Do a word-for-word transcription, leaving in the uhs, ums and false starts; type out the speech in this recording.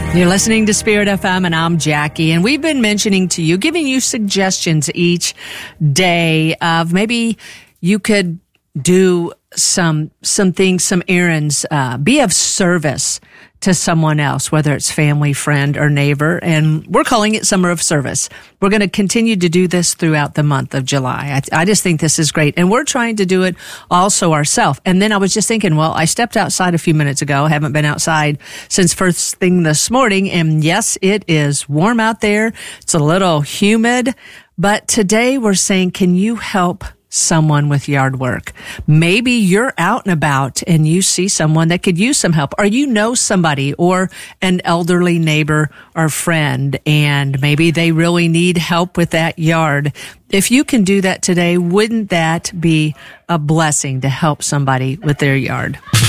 You're listening to Spirit F M, and I'm Jackie, and we've been mentioning to you, giving you suggestions each day of maybe you could do some some things, some errands, uh, be of service to someone else, whether it's family, friend, or neighbor. And we're calling it Summer of Service. We're going to continue to do this throughout the month of July. I, I just think this is great. And we're trying to do it also ourselves. And then I was just thinking, well, I stepped outside a few minutes ago. I haven't been outside since first thing this morning. And yes, it is warm out there. It's a little humid. But today we're saying, can you help someone with yard work? Maybe you're out and about and you see someone that could use some help, or you know somebody or an elderly neighbor or friend, and maybe they really need help with that yard. If you can do that today, wouldn't that be a blessing to help somebody with their yard?